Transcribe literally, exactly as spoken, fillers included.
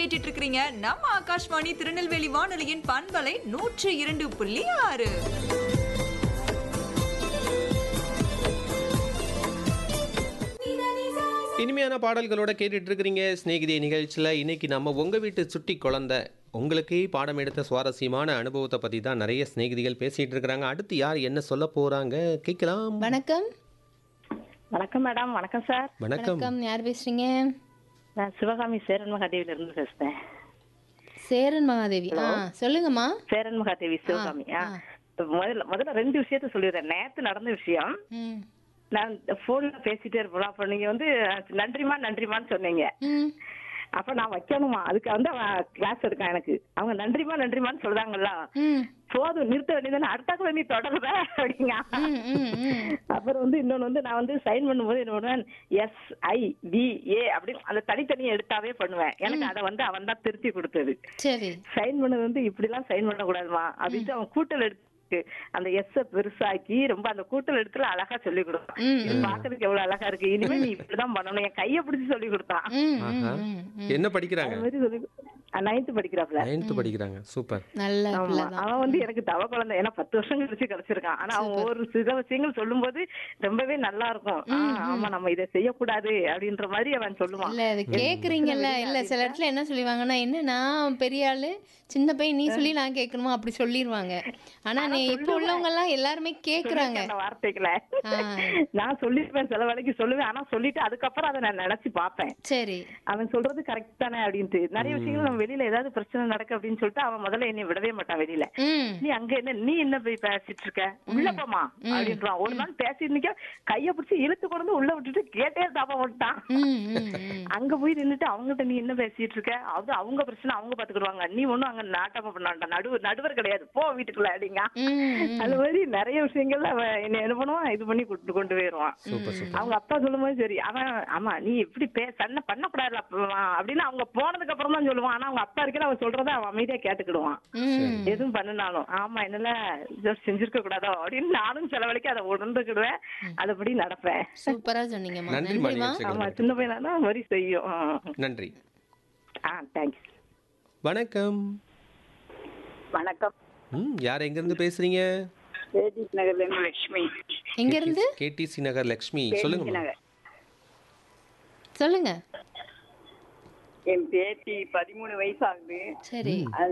கேட்டுட்டு இருக்கிறீங்க நம்ம ஆகாஷ்வாணி திருநெல்வேலி வானொலியின் பண்பலை நூற்று இரண்டு புள்ளி ஆறு. இனிமையான பாடல்களோட கேட்டுட்டு இருக்கிறீங்க ஸ்நேகிதி நிகழ்ச்சியில். இன்னைக்கு நம்ம உங்கள் வீட்டு சுட்டி குழந்தை உங்களுக்கு பாடம் எடுத்த சுவாரஸ்யமான அனுபவத்தை பற்றி தான் நிறைய ஸ்நேகிதிகள் பேசிகிட்டு இருக்கிறாங்க. அடுத்து யார் என்ன சொல்ல போகிறாங்க கேட்கலாம். வணக்கம். வணக்கம் மேடம். வணக்கம் சார். வணக்கம். வணக்கம். யார் பேசுறீங்க? நான் சிவகாமி சேரன் மகாதேவில இருந்து பேசுறேன். சேரன் மகாதேவி. ஆ சொல்லுங்கம்மா. சேரன் மகாதேவி சிவகாமி. ஆ முதல்ல முதல்ல ரெண்டு விஷயத்த சொல்லிடுறேன். நேத்து நடந்த விஷயம். ம் நான் போன்ல பேசிட்டே இருப்பேன். அப்ப நீங்க வந்து நன்றிமா நன்றிமான்னு சொன்னீங்க. ம் அப்ப நான் வைக்கணுமா? அதுக்கு வந்து கிளாஸ் எடுக்கான் எனக்கு. அவங்க நன்றிமா நன்றிமான்னு சொல்றாங்கல்ல, ம் போதும் நிறுத்த வேண்டியதானே, அடுத்தாக்குள்ள நீ தொடர்ற அப்படிங்க. ம் ம் ம் அப்புறம் வந்து இன்னொன்னு வந்து நான் வந்து சைன் பண்ணும்போது என்ன எஸ் ஐ வி ஏ அப்படி அந்த தனித்தனியா எடுத்தாவே பண்ணுவேன். எனக்கு அதை வந்து அவன் தான் திருத்தி கொடுத்தது. சரி. சைன் பண்ணது வந்து இப்படி எல்லாம் சைன் பண்ண கூடாதுமா அப்படின்ட்டு அவன் கூட்டல் எடுத்து அந்த எஸ் பெருசாக்கி ரொம்ப அந்த கூட்டல் எடுத்துல அழகா சொல்லி கொடுத்தான். ம், இது பாக்குறதுக்கு எவ்வளவு அழகா இருக்கு, இனிமே நீ இப்படிதான் பண்ணணும், என் கைய பிடிச்சு சொல்லி கொடுத்தான். ம் ஆஹா. ம் ம் ம். என்ன படிக்கிறாங்க? அது மாதிரி சொல்லி நைன்த் படிக்கிறாப்ல. நைன்த்து படிக்கிறாங்க. சூப்பர். நல்ல ஆமா. பிள்ளை தான். அவன் வந்து எனக்கு தவ குழந்தை. ஏன்னா பத்து வருஷம் கழிச்சு கிடைச்சிருக்கான். ஆனா அவன் ஒரு சில விஷயங்கள் சொல்லும் போது ரொம்பவே நல்லா இருக்கும். ஆ, ஆமா நம்ம இதை செய்யக்கூடாது அப்படின்ற மாதிரி அவன் சொல்லுவான். இல்ல இது கேக்குறீங்கல்ல, இல்ல சில இடத்துல என்ன சொல்லுவாங்கன்னா, என்ன நான் பெரிய ஆளு சின்ன பையன் நீ சொல்லி நான் கேட்கணுமா அப்படி சொல்லிடுவாங்க. ஆனா நீ இப்ப உள்ளவங்க எல்லாம் எல்லாருமே கேக்குறாங்க அந்த வார்த்தைகளை ஆ. நான் சொல்லிருப்பேன், சில வேலைக்கு சொல்லுவேன். ஆனா சொல்லிட்டு அதுக்கப்புறம் அதை நான் நினைச்சு பார்ப்பேன், சரி. அவன் சொல்றது கரெக்ட் தானே அப்படின்ட்டு. நிறைய விஷயங்கள் நம்ம வெளியில ஏதாவது பிரச்சனை நடக்கு அப்படின்னு சொல்லிட்டு அவன் முதல்ல என்னை விடவே மாட்டான் வெளியில. ம் நீ அங்க என்ன நீ என்ன போய் பேசிட்டு இருக்க, உள்ள போமா அப்படின்றான். ஒரு நாள் பேசிட்டு நிக்க கைய பிடிச்சி இழுத்து கொண்டு உள்ள விட்டுட்டு கேட்டே தாப்பா விட்டான். ம் ம் ம் அங்க போய் நின்னுட்டு அவங்ககிட்ட நீ என்ன பேசிட்டு இருக்க, அது அவங்க பிரச்சனை அவங்க பாத்துக்கிடுவாங்க, நீ ஒண்ணும் அங்க நாட்டமா பண்ணாண்டா, நடுவர் நடுவர் கிடையாது, போ வீட்டுக்குள்ள அப்படிங்க. ம் அது மாதிரி நிறைய விஷயங்கள்ல அவன் என்ன என்ன பண்ணுவான், இது பண்ணி கொண்டு கொண்டு போயிருவான். Super super. அவங்க அப்பா சொல்லும் போது சரி அவன் ஆமா நீ இப்படி பே சண்டை பண்ணக்கூடாது அப்படின்னு அவங்க போனதுக்கு அப்புறம் தான் சொல்லுவான். ஆனா அவங்க அப்பா இருக்கிற அவன் சொல்றத அவன் அமைதியா கேட்டுக்கிடுவான். ம் எதுவும் பண்ணினாலும் ஆமா என்னால செஞ்சிருக்க கூடாதோ அப்படின்னு நானும் சில வேலைக்கு அதை உணர்ந்துக்கிடுவேன், அதுபடி நடப்பேன். சூப்பரா சொன்னீங்கம்மா. நன்றி நன்றிமா. மணி. ஆமா சின்ன பையனா தான் வரி செய்யும். நன்றி. ஆ தேங்க்ஸ். வணக்கம். வணக்கம். ம் யார் எங்கேருந்து பேசுறீங்க? கேடிசி நகர்ல இருந்து லட்சுமி. எங்க இருந்து? கேடிசி நகர் லக்ஷ்மி. சொல்லுங்க. சொல்லுங்க. என் பேத்தி பதிமூணு வயசு ஆகுது. சரி.